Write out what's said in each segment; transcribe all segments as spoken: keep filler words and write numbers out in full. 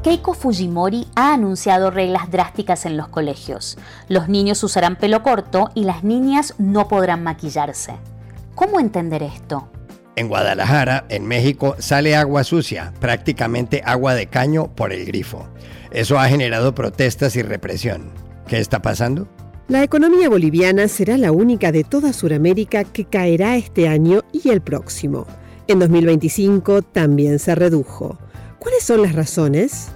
Keiko Fujimori ha anunciado reglas drásticas en los colegios. Los niños usarán pelo corto y las niñas no podrán maquillarse. ¿Cómo entender esto? En Guadalajara, en México, sale agua sucia, prácticamente agua de caño por el grifo. Eso ha generado protestas y represión. ¿Qué está pasando? La economía boliviana será la única de toda Sudamérica que caerá este año y el próximo. En dos mil veinticinco también se redujo. ¿Cuáles son las razones?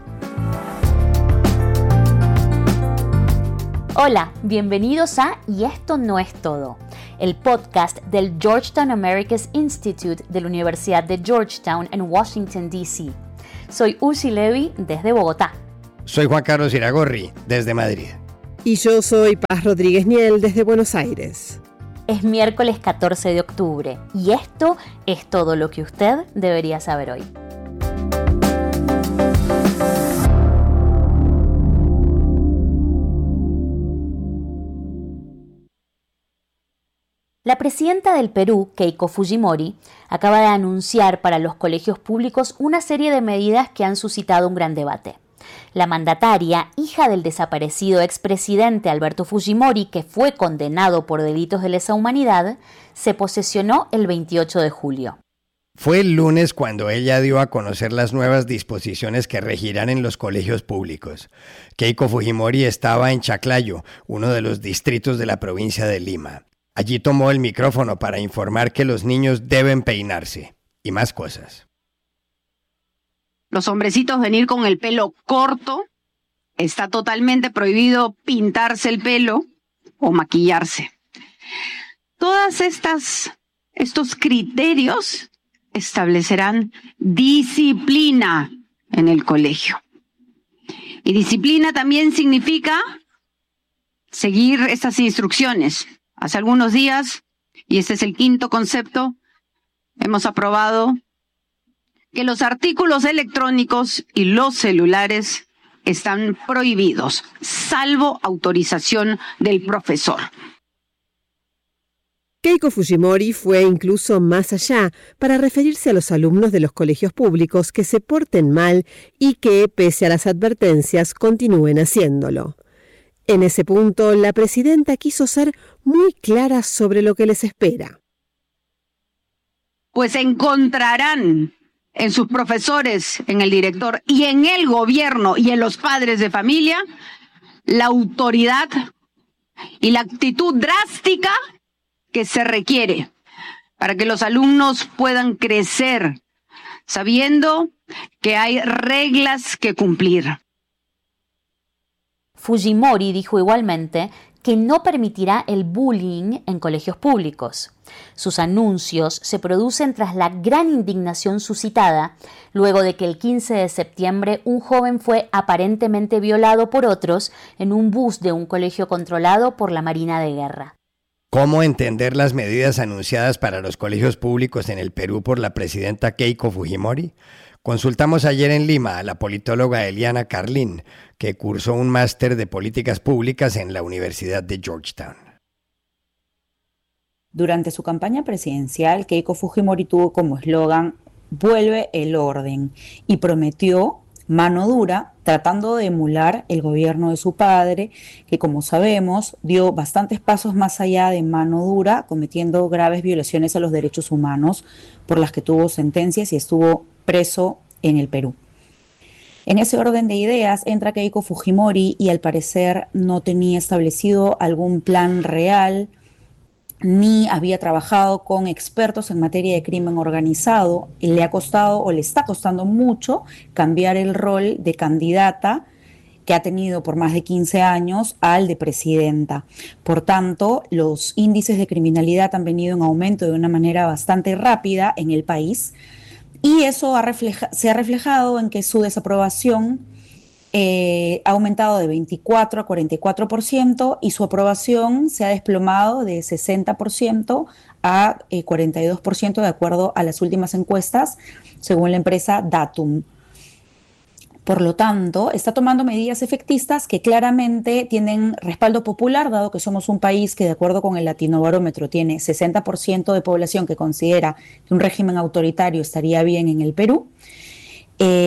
Hola, bienvenidos a Y esto no es todo, el podcast del Georgetown Americas Institute de la Universidad de Georgetown en Washington, D C Soy Uzi Levy desde Bogotá. Soy Juan Carlos Iragorri desde Madrid. Y yo soy Paz Rodríguez Niel desde Buenos Aires. Es miércoles catorce de octubre y esto es todo lo que usted debería saber hoy. La presidenta del Perú, Keiko Fujimori, acaba de anunciar para los colegios públicos una serie de medidas que han suscitado un gran debate. La mandataria, hija del desaparecido expresidente Alberto Fujimori, que fue condenado por delitos de lesa humanidad, se posesionó el veintiocho de julio. Fue el lunes cuando ella dio a conocer las nuevas disposiciones que regirán en los colegios públicos. Keiko Fujimori estaba en Chaclayo, uno de los distritos de la provincia de Lima. Allí tomó el micrófono para informar que los niños deben peinarse y más cosas. Los hombrecitos venir con el pelo corto, está totalmente prohibido pintarse el pelo o maquillarse. Todas estas, estos criterios establecerán disciplina en el colegio. Y disciplina también significa seguir estas instrucciones. Hace algunos días, y este es el quinto concepto, hemos aprobado que los artículos electrónicos y los celulares están prohibidos, salvo autorización del profesor. Keiko Fujimori fue incluso más allá para referirse a los alumnos de los colegios públicos que se porten mal y que, pese a las advertencias, continúen haciéndolo. En ese punto, la presidenta quiso ser muy clara sobre lo que les espera. Pues encontrarán en sus profesores, en el director y en el gobierno y en los padres de familia la autoridad y la actitud drástica que se requiere para que los alumnos puedan crecer sabiendo que hay reglas que cumplir. Fujimori dijo igualmente que no permitirá el bullying en colegios públicos. Sus anuncios se producen tras la gran indignación suscitada luego de que el quince de septiembre un joven fue aparentemente violado por otros en un bus de un colegio controlado por la Marina de Guerra. ¿Cómo entender las medidas anunciadas para los colegios públicos en el Perú por la presidenta Keiko Fujimori? Consultamos ayer en Lima a la politóloga Eliana Carlin, que cursó un máster de políticas públicas en la Universidad de Georgetown. Durante su campaña presidencial, Keiko Fujimori tuvo como eslogan "Vuelve el orden" y prometió mano dura, tratando de emular el gobierno de su padre, que, como sabemos, dio bastantes pasos más allá de mano dura, cometiendo graves violaciones a los derechos humanos, por las que tuvo sentencias y estuvo preso en el Perú. En ese orden de ideas entra Keiko Fujimori y al parecer no tenía establecido algún plan real, ni había trabajado con expertos en materia de crimen organizado, y le ha costado o le está costando mucho cambiar el rol de candidata que ha tenido por más de quince años al de presidenta. Por tanto, los índices de criminalidad han venido en aumento de una manera bastante rápida en el país, y eso ha refleja, se ha reflejado en que su desaprobación eh, ha aumentado de veinticuatro a cuarenta y cuatro por ciento y su aprobación se ha desplomado de sesenta por ciento a eh, cuarenta y dos por ciento de acuerdo a las últimas encuestas, según la empresa Datum. Por lo tanto, está tomando medidas efectistas que claramente tienen respaldo popular, dado que somos un país que, de acuerdo con el Latinobarómetro, tiene sesenta por ciento de población que considera que un régimen autoritario estaría bien en el Perú. Eh,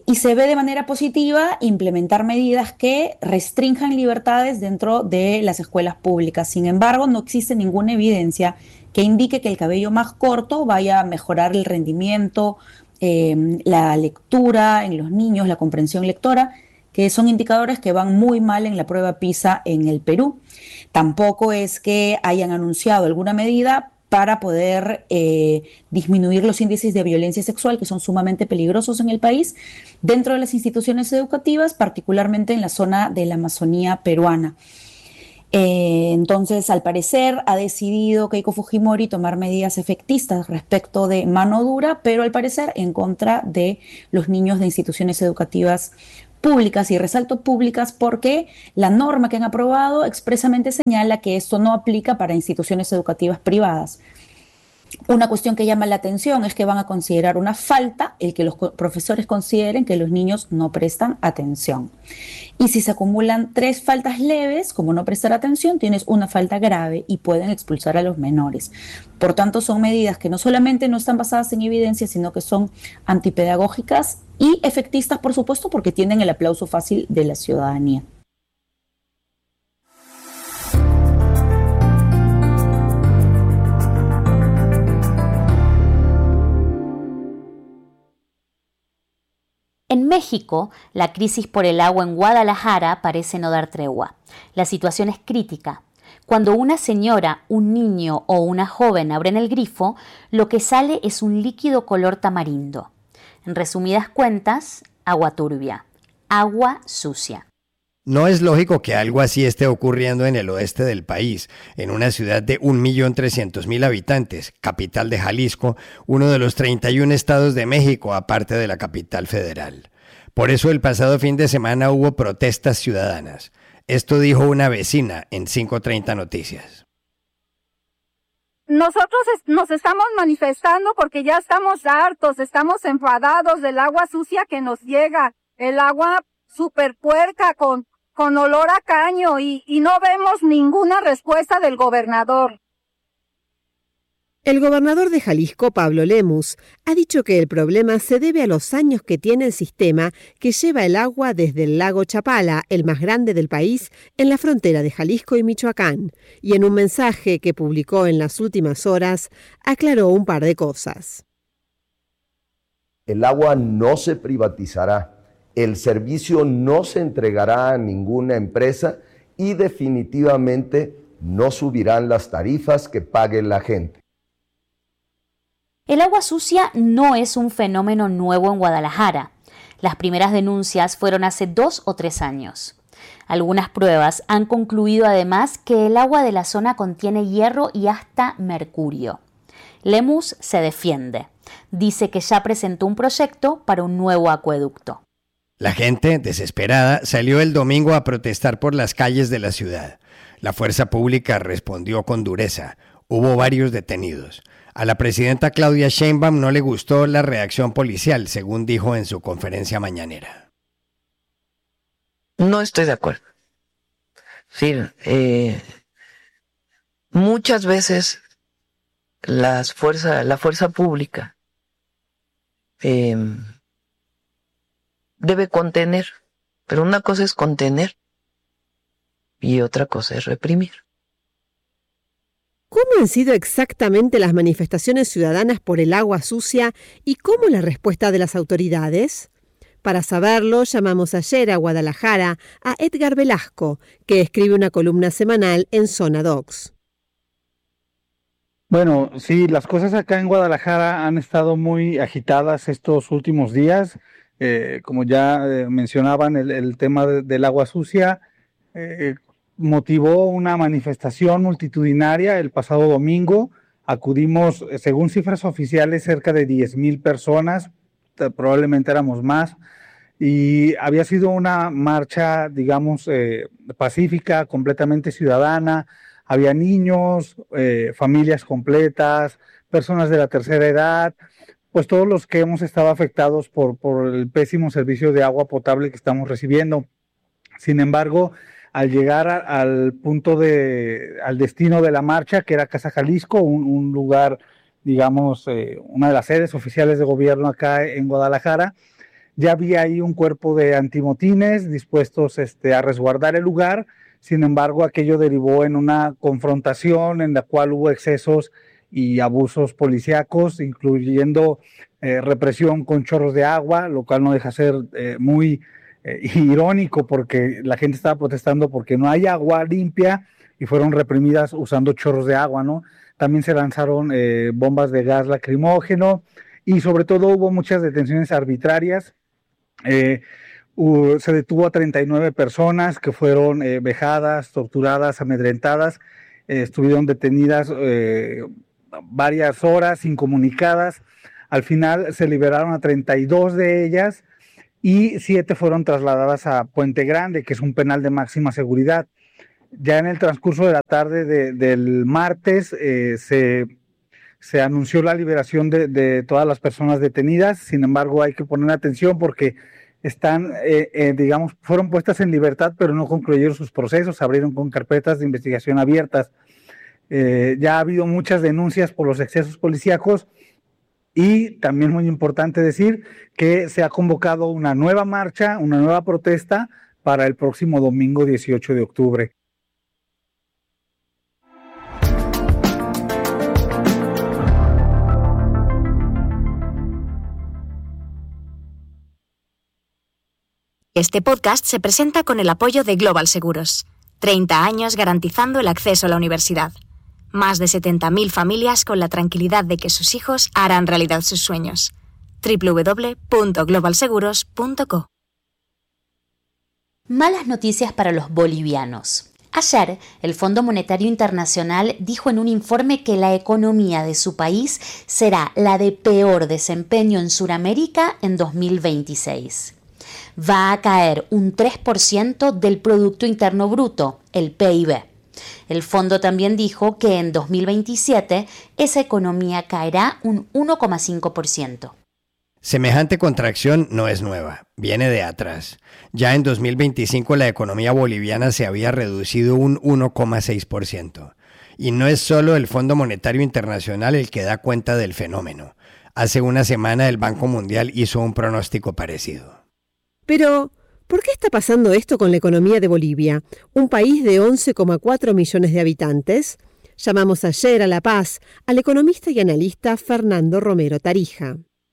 y se ve de manera positiva implementar medidas que restrinjan libertades dentro de las escuelas públicas. Sin embargo, no existe ninguna evidencia que indique que el cabello más corto vaya a mejorar el rendimiento, eh, la lectura en los niños, la comprensión lectora, que son indicadores que van muy mal en la prueba PISA en el Perú. Tampoco es que hayan anunciado alguna medida para poder eh, disminuir los índices de violencia sexual, que son sumamente peligrosos en el país, dentro de las instituciones educativas, particularmente en la zona de la Amazonía peruana. Eh, entonces, al parecer, ha decidido Keiko Fujimori tomar medidas efectistas respecto de mano dura, pero al parecer en contra de los niños de instituciones educativas públicas, y resalto públicas porque la norma que han aprobado expresamente señala que esto no aplica para instituciones educativas privadas. Una cuestión que llama la atención es que van a considerar una falta el que los profesores consideren que los niños no prestan atención. Y si se acumulan tres faltas leves, como no prestar atención, tienes una falta grave y pueden expulsar a los menores. Por tanto, son medidas que no solamente no están basadas en evidencia, sino que son antipedagógicas y efectistas, por supuesto, porque tienen el aplauso fácil de la ciudadanía. En México, la crisis por el agua en Guadalajara parece no dar tregua. La situación es crítica. Cuando una señora, un niño o una joven abren el grifo, lo que sale es un líquido color tamarindo. En resumidas cuentas, agua turbia, agua sucia. No es lógico que algo así esté ocurriendo en el oeste del país, en una ciudad de un millón trescientos mil habitantes, capital de Jalisco, uno de los treinta y un estados de México, aparte de la capital federal. Por eso el pasado fin de semana hubo protestas ciudadanas. Esto dijo una vecina en quinientos treinta Noticias. Nosotros nos estamos manifestando porque ya estamos hartos, estamos enfadados del agua sucia que nos llega, el agua súper puerca con con olor a caño y, y no vemos ninguna respuesta del gobernador. El gobernador de Jalisco, Pablo Lemus, ha dicho que el problema se debe a los años que tiene el sistema que lleva el agua desde el lago Chapala, el más grande del país, en la frontera de Jalisco y Michoacán, y en un mensaje que publicó en las últimas horas, aclaró un par de cosas. El agua no se privatizará. El servicio no se entregará a ninguna empresa y definitivamente no subirán las tarifas que pague la gente. El agua sucia no es un fenómeno nuevo en Guadalajara. Las primeras denuncias fueron hace dos o tres años. Algunas pruebas han concluido además que el agua de la zona contiene hierro y hasta mercurio. Lemus se defiende. Dice que ya presentó un proyecto para un nuevo acueducto. La gente, desesperada, salió el domingo a protestar por las calles de la ciudad. La fuerza pública respondió con dureza. Hubo varios detenidos. A la presidenta Claudia Sheinbaum no le gustó la reacción policial, según dijo en su conferencia mañanera. No estoy de acuerdo. Sí, eh, muchas veces las fuerza, la fuerza pública eh, debe contener, pero una cosa es contener y otra cosa es reprimir. ¿Cómo han sido exactamente las manifestaciones ciudadanas por el agua sucia y cómo la respuesta de las autoridades? Para saberlo, llamamos ayer a Guadalajara a Edgar Velasco, que escribe una columna semanal en Zona Docs. Bueno, sí, las cosas acá en Guadalajara han estado muy agitadas estos últimos días. Eh, como ya eh, mencionaban, el, el tema de, del agua sucia eh, motivó una manifestación multitudinaria el pasado domingo. Acudimos, según cifras oficiales, cerca de diez mil personas, probablemente éramos más, y había sido una marcha, digamos, eh, pacífica, completamente ciudadana. Había niños, eh, familias completas, personas de la tercera edad, pues todos los que hemos estado afectados por, por el pésimo servicio de agua potable que estamos recibiendo. Sin embargo, al llegar a, al punto de, al destino de la marcha, que era Casa Jalisco, un, un lugar, digamos, eh, una de las sedes oficiales de gobierno acá en Guadalajara, Ya había ahí un cuerpo de antimotines dispuestos este, a resguardar el lugar. Sin embargo, aquello derivó en una confrontación en la cual hubo excesos y abusos policíacos, incluyendo eh, represión con chorros de agua, lo cual no deja ser eh, muy eh, irónico, porque la gente estaba protestando porque no hay agua limpia y fueron reprimidas usando chorros de agua, ¿no? También se lanzaron eh, bombas de gas lacrimógeno y sobre todo hubo muchas detenciones arbitrarias. Eh, uh, se detuvo a treinta y nueve personas que fueron eh, vejadas, torturadas, amedrentadas, eh, estuvieron detenidas eh, varias horas, incomunicadas. Al final se liberaron a treinta y dos de ellas y siete fueron trasladadas a Puente Grande, que es un penal de máxima seguridad. Ya en el transcurso de la tarde de, del martes eh, se, se anunció la liberación de, de todas las personas detenidas. Sin embargo, hay que poner atención porque están, eh, eh, digamos, fueron puestas en libertad, pero no concluyeron sus procesos, se abrieron con carpetas de investigación abiertas. Eh, ya ha habido muchas denuncias por los excesos policíacos y también muy importante decir que se ha convocado una nueva marcha, una nueva protesta para el próximo domingo dieciocho de octubre. Este podcast se presenta con el apoyo de Global Seguros. treinta años garantizando el acceso a la universidad. Más de setenta mil familias con la tranquilidad de que sus hijos harán realidad sus sueños. doble u doble u doble u punto global seguros punto co. Malas noticias para los bolivianos. Ayer, el Fondo Monetario Internacional dijo en un informe que la economía de su país será la de peor desempeño en Sudamérica en dos mil veintiséis. Va a caer un tres por ciento del Producto Interno Bruto, el P I B. El fondo también dijo que en dos mil veintisiete esa economía caerá un uno coma cinco por ciento. Semejante contracción no es nueva, viene de atrás. Ya en dos mil veinticinco la economía boliviana se había reducido un uno coma seis por ciento. Y no es solo el Fondo Monetario Internacional el que da cuenta del fenómeno. Hace una semana el Banco Mundial hizo un pronóstico parecido. Pero, ¿por qué está pasando esto con la economía de Bolivia, un país de once coma cuatro millones de habitantes? Llamamos ayer a La Paz al economista y analista Fernando Romero Tarija.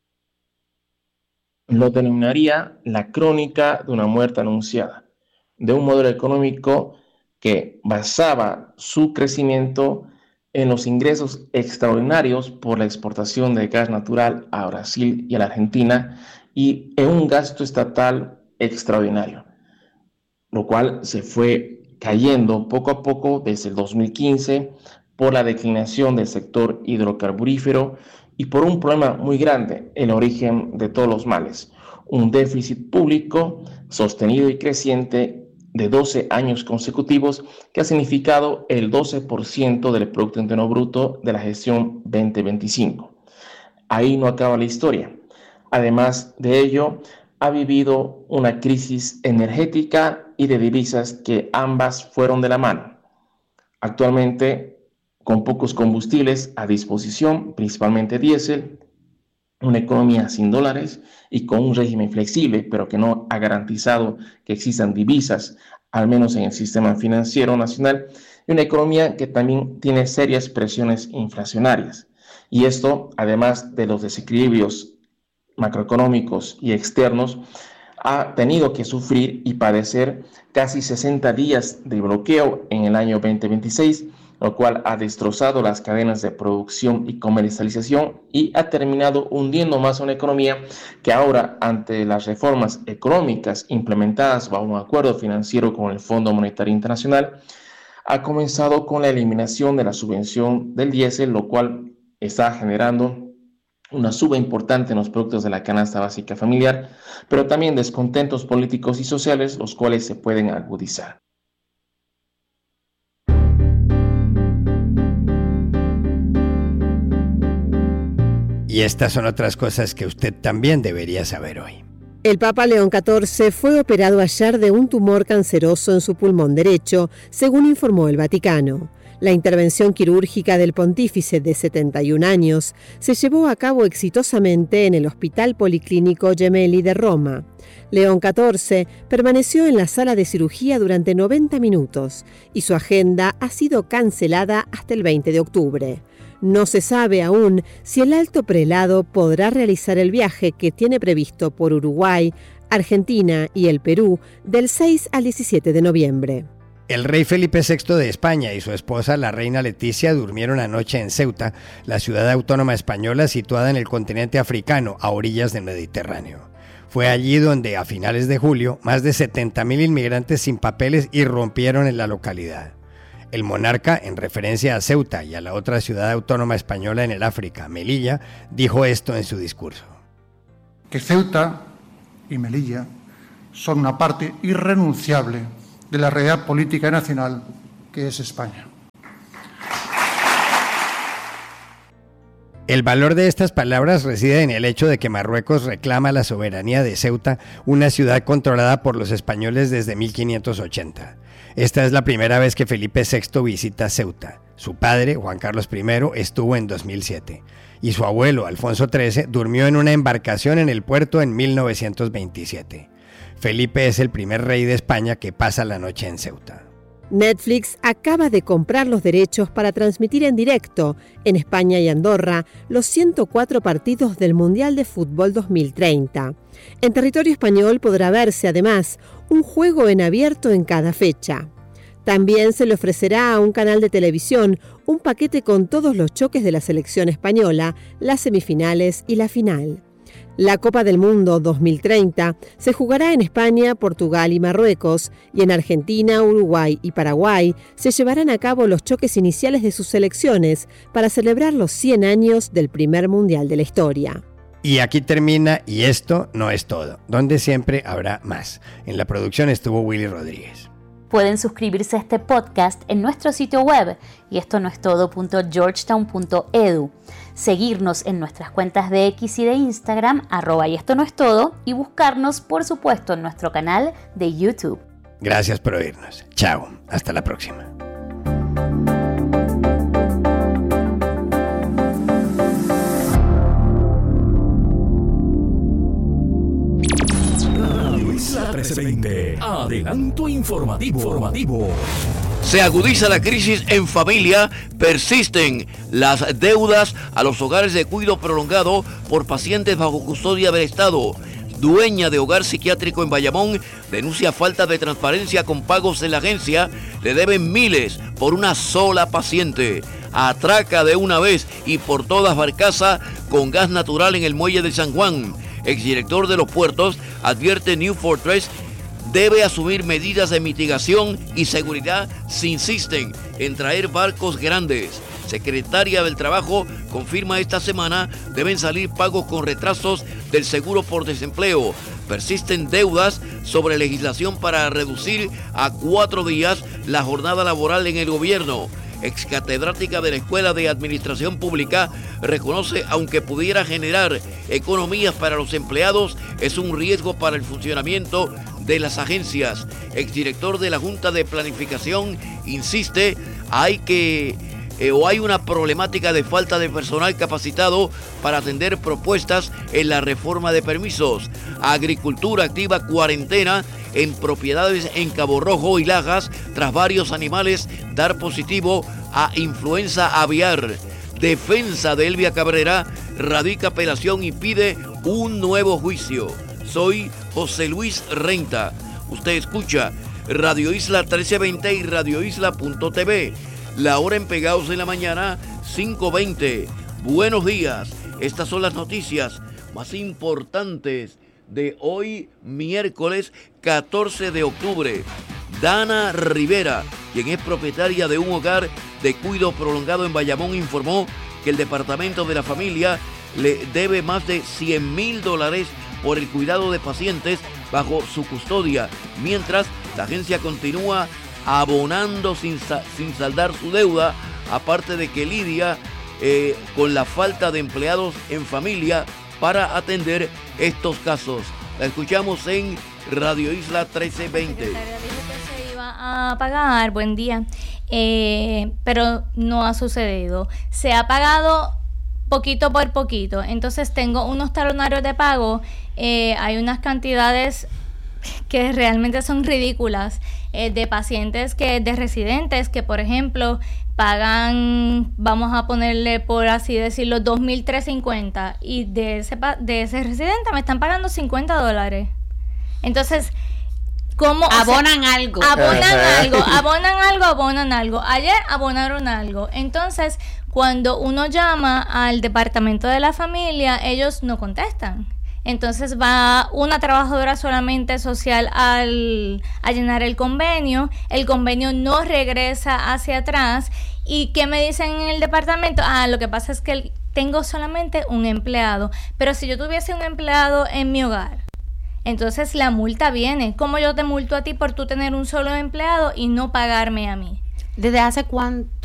Lo denominaría la crónica de una muerte anunciada, de un modelo económico que basaba su crecimiento en los ingresos extraordinarios por la exportación de gas natural a Brasil y a la Argentina, y en un gasto estatal extraordinario, lo cual se fue cayendo poco a poco desde el dos mil quince por la declinación del sector hidrocarburífero y por un problema muy grande, el origen de todos los males, un déficit público sostenido y creciente de doce años consecutivos que ha significado el doce por ciento del Producto Interno Bruto de la gestión veinte veinticinco. Ahí no acaba la historia. Además de ello, ha vivido una crisis energética y de divisas que ambas fueron de la mano. Actualmente, con pocos combustibles a disposición, principalmente diésel, una economía sin dólares y con un régimen flexible, pero que no ha garantizado que existan divisas, al menos en el sistema financiero nacional, y una economía que también tiene serias presiones inflacionarias. Y esto, además de los desequilibrios macroeconómicos y externos, ha tenido que sufrir y padecer casi sesenta días de bloqueo en el año veinte veintiséis, lo cual ha destrozado las cadenas de producción y comercialización y ha terminado hundiendo más a una economía que ahora, ante las reformas económicas implementadas bajo un acuerdo financiero con el Fondo Monetario Internacional, ha comenzado con la eliminación de la subvención del diésel, lo cual está generando una suba importante en los productos de la canasta básica familiar, pero también descontentos políticos y sociales, los cuales se pueden agudizar. Y estas son otras cosas que usted también debería saber hoy. El Papa León catorce fue operado ayer de un tumor canceroso en su pulmón derecho, según informó el Vaticano. La intervención quirúrgica del pontífice de setenta y un años se llevó a cabo exitosamente en el Hospital Policlínico Gemelli de Roma. León catorce permaneció en la sala de cirugía durante noventa minutos y su agenda ha sido cancelada hasta el veinte de octubre. No se sabe aún si el alto prelado podrá realizar el viaje que tiene previsto por Uruguay, Argentina y el Perú del seis al diecisiete de noviembre. El rey Felipe sexto de España y su esposa, la reina Leticia, durmieron anoche en Ceuta, la ciudad autónoma española situada en el continente africano, a orillas del Mediterráneo. Fue allí donde, a finales de julio, más de setenta mil inmigrantes sin papeles irrumpieron en la localidad. El monarca, en referencia a Ceuta y a la otra ciudad autónoma española en el África, Melilla, dijo esto en su discurso. Que Ceuta y Melilla son una parte irrenunciable de la realidad política nacional que es España. El valor de estas palabras reside en el hecho de que Marruecos reclama la soberanía de Ceuta, una ciudad controlada por los españoles desde mil quinientos ochenta. Esta es la primera vez que Felipe sexto visita Ceuta. Su padre, Juan Carlos primero, estuvo en dos mil siete y su abuelo, Alfonso trece, durmió en una embarcación en el puerto en mil novecientos veintisiete. Felipe es el primer rey de España que pasa la noche en Ceuta. Netflix acaba de comprar los derechos para transmitir en directo, en España y Andorra, los ciento cuatro partidos del Mundial de Fútbol dos mil treinta. En territorio español podrá verse, además, un juego en abierto en cada fecha. También se le ofrecerá a un canal de televisión un paquete con todos los choques de la selección española, las semifinales y la final. La Copa del Mundo dos mil treinta se jugará en España, Portugal y Marruecos, y en Argentina, Uruguay y Paraguay se llevarán a cabo los choques iniciales de sus selecciones para celebrar los cien años del primer mundial de la historia. Y aquí termina Y esto no es todo, donde siempre habrá más. En la producción estuvo Willy Rodríguez. Pueden suscribirse a este podcast en nuestro sitio web y esto no es todo punto georgetown punto edu, seguirnos en nuestras cuentas de X y de Instagram, arroba y esto no es todo, y buscarnos, por supuesto, en nuestro canal de YouTube. Gracias por oírnos. Chao. Hasta la próxima. Isla trece veinte, adelanto informativo. informativo. Se agudiza la crisis en familia, persisten las deudas a los hogares de cuidado prolongado por pacientes bajo custodia del Estado. Dueña de hogar psiquiátrico en Bayamón denuncia falta de transparencia con pagos en la agencia, le deben miles por una sola paciente. Atraca de una vez y por todas barcaza con gas natural en el muelle de San Juan. Exdirector de los puertos advierte New Fortress debe asumir medidas de mitigación y seguridad si insisten en traer barcos grandes. Secretaria del Trabajo confirma esta semana deben salir pagos con retrasos del seguro por desempleo. Persisten deudas sobre legislación para reducir a cuatro días la jornada laboral en el gobierno. Excatedrática de la Escuela de Administración Pública, reconoce aunque pudiera generar economías para los empleados, es un riesgo para el funcionamiento de las agencias. Exdirector de la Junta de Planificación insiste, hay que eh, o hay una problemática de falta de personal capacitado para atender propuestas en la reforma de permisos. Agricultura activa cuarentena en propiedades en Cabo Rojo y Lajas tras varios animales dar positivo a influenza aviar. Defensa de Elvia Cabrera radica apelación y pide un nuevo juicio. Soy José Luis Renta. Usted escucha Radio Isla trece veinte y radio isla punto t v. La hora en Pegados en la mañana, cinco veinte. Buenos días. Estas son las noticias más importantes de hoy, miércoles catorce de octubre. Dana Rivera, quien es propietaria de un hogar de cuidado prolongado en Bayamón, informó que el Departamento de la Familia le debe más de cien mil dólares por el cuidado de pacientes bajo su custodia, mientras la agencia continúa abonando sin, sin saldar su deuda, aparte de que lidia eh, con la falta de empleados en familia para atender estos casos. La escuchamos en Radio Isla trece veinte. A pagar, buen día. eh, pero no ha sucedido. Se ha pagado poquito por poquito. Entonces tengo unos talonarios de pago, eh, hay unas cantidades que realmente son ridículas, eh, de pacientes que, de residentes que, por ejemplo, pagan, vamos a ponerle por así decirlo, dos mil trescientos cincuenta, y de ese, de ese residente me están pagando cincuenta dólares. Entonces, ¿cómo? Abonan o sea, algo. Abonan algo, abonan algo, abonan algo. Ayer abonaron algo. Entonces, cuando uno llama al departamento de la familia, ellos no contestan. Entonces va una trabajadora solamente social al, a llenar el convenio, el convenio no regresa hacia atrás. ¿Y qué me dicen en el departamento? Ah, lo que pasa es que tengo solamente un empleado, pero si yo tuviese un empleado en mi hogar, entonces la multa viene. ¿Cómo yo te multo a ti por tú tener un solo empleado y no pagarme a mí? ¿Desde hace cuánto